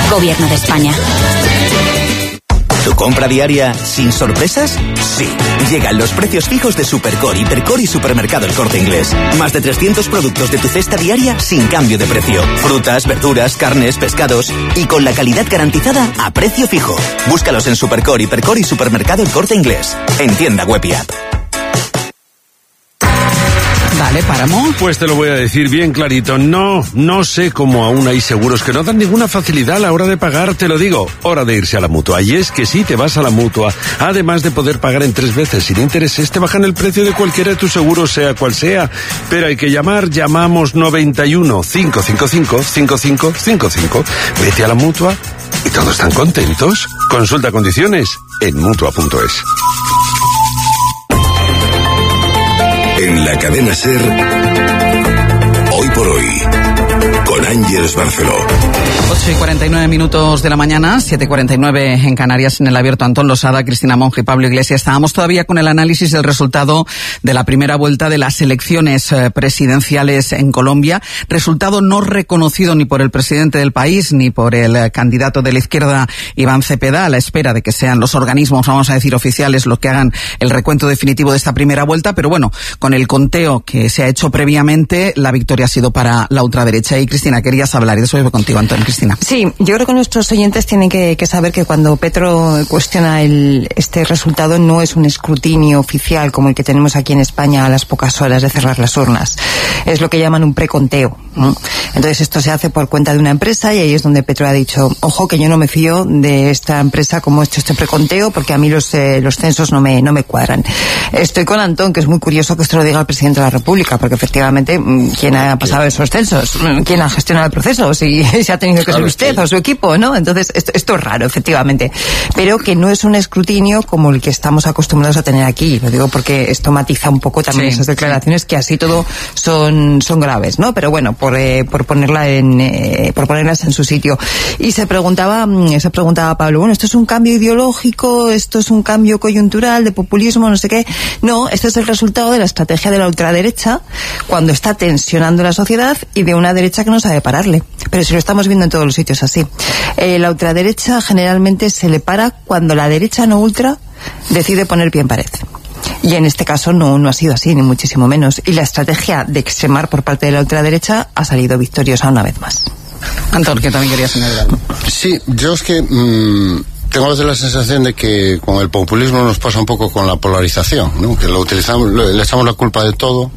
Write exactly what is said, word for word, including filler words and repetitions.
Gobierno de España. ¿Tu compra diaria sin sorpresas? Sí. Llegan los precios fijos de Supercore, Hipercore y Supermercado El Corte Inglés. Más de trescientos productos de tu cesta diaria sin cambio de precio. Frutas, verduras, carnes, pescados y con la calidad garantizada a precio fijo. Búscalos en Supercore, Hipercore y Supermercado El Corte Inglés. En tienda web y app. Vale, Páramo. Pues te lo voy a decir bien clarito. No, no sé cómo aún hay seguros que no dan ninguna facilidad a la hora de pagar. Te lo digo, hora de irse a la Mutua. Y es que si te vas a la Mutua, además de poder pagar en tres veces sin intereses, te bajan el precio de cualquiera de tus seguros, sea cual sea. Pero hay que llamar, llamamos noventa y uno, cinco cinco cinco, cinco cinco cinco cinco. Vete a la Mutua y todos están contentos. Consulta condiciones en Mutua punto es. En la cadena SER, Hoy por Hoy, con Ángeles Barceló. ocho y cuarenta y nueve minutos de la mañana, siete y cuarenta y nueve en Canarias, en el abierto. Antón Losada, Cristina Monge y Pablo Iglesias. Estábamos todavía con el análisis del resultado de la primera vuelta de las elecciones eh, presidenciales en Colombia. Resultado no reconocido ni por el presidente del país ni por el eh, candidato de la izquierda, Iván Cepeda, a la espera de que sean los organismos, vamos a decir, oficiales los que hagan el recuento definitivo de esta primera vuelta. Pero bueno, con el conteo que se ha hecho previamente, la victoria ha sido para la ultraderecha. Y Cristina, querías hablar, y eso es contigo, Antón. Cristina. Sí, yo creo que nuestros oyentes tienen que, que saber que cuando Petro cuestiona el, este resultado no es un escrutinio oficial como el que tenemos aquí en España a las pocas horas de cerrar las urnas. Es lo que llaman un preconteo, ¿no? Entonces esto se hace por cuenta de una empresa y ahí es donde Petro ha dicho, ojo, que yo no me fío de esta empresa como ha hecho este preconteo porque a mí los, eh, los censos no me, no me cuadran. Estoy con Antón, que es muy curioso que esto lo diga el presidente de la República, porque efectivamente, ¿quién ha pasado esos censos? ¿Quién ha gestionado el proceso? Si se ha tenido que ser usted o su equipo, ¿no? Entonces, esto, esto es raro, efectivamente. Pero que no es un escrutinio como el que estamos acostumbrados a tener aquí. Lo digo porque esto matiza un poco también sí, esas declaraciones sí. que así todo son, son graves, ¿no? Pero bueno, por, eh, por ponerla en, eh, por ponerlas en su sitio. Y se preguntaba, se preguntaba Pablo, bueno, ¿esto es un cambio ideológico? ¿Esto es un cambio coyuntural de populismo? No sé qué. No, este es el resultado de la estrategia de la ultraderecha cuando está tensionando la sociedad y de una derecha que no sabe pararle. Pero si lo estamos viendo en todos los sitios así. Eh, la ultraderecha generalmente se le para cuando la derecha no ultra decide poner pie en pared. Y en este caso no, no ha sido así, ni muchísimo menos. Y la estrategia de extremar por parte de la ultraderecha ha salido victoriosa una vez más. Antón, que también querías añadir algo. Sí, yo es que mmm, tengo a veces la sensación de que con el populismo nos pasa un poco con la polarización, ¿no? Que lo utilizamos, le echamos la culpa de todo.